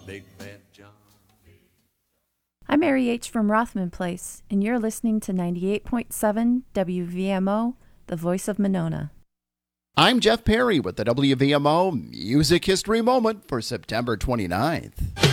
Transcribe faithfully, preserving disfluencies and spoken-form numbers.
Big Bad John. I'm Mary H. from Rothman Place, and you're listening to ninety-eight point seven W V M O, the voice of Monona. I'm Jeff Perry with the W V M O Music History Moment for September twenty-ninth.